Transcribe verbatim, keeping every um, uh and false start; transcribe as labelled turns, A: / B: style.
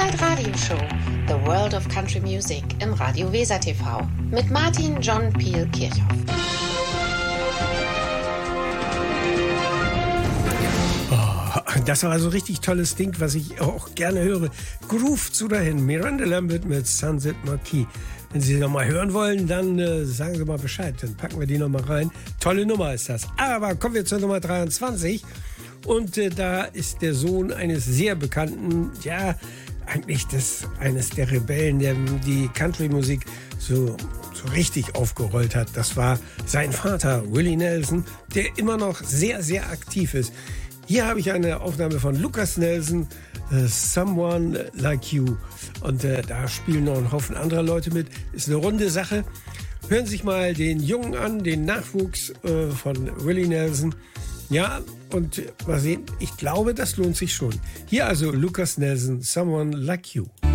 A: Spotlight Radio Show, The World of Country Music im Radio Weser T V mit Martin John Peel Kirchhoff.
B: Das war also richtig tolles Ding, was ich auch gerne höre. Groove zu dahin. Miranda Lambert mit Sunset Marquis. Wenn Sie sie nochmal hören wollen, dann äh, sagen Sie mal Bescheid. Dann packen wir die nochmal rein. Tolle Nummer ist das. Aber kommen wir zur Nummer dreiundzwanzig. Und äh, da ist der Sohn eines sehr bekannten, ja, eigentlich das, eines der Rebellen, der die Country-Musik so, so richtig aufgerollt hat. Das war sein Vater, Willie Nelson, der immer noch sehr, sehr aktiv ist. Hier habe ich eine Aufnahme von Lukas Nelson, uh, Someone Like You. Und äh, da spielen noch ein Haufen anderer Leute mit. Ist eine runde Sache. Hören Sie sich mal den Jungen an, den Nachwuchs äh, von Willie Nelson. Ja, und äh, mal sehen, ich glaube, das lohnt sich schon. Hier also Lukas Nelson, Someone Like You.